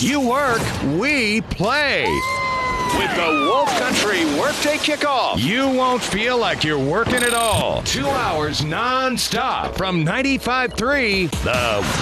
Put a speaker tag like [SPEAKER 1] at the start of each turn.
[SPEAKER 1] You work, we play.
[SPEAKER 2] With the Wolf Country Workday Kickoff.
[SPEAKER 1] You won't feel like you're working at all. 2 hours non-stop from 95.3 The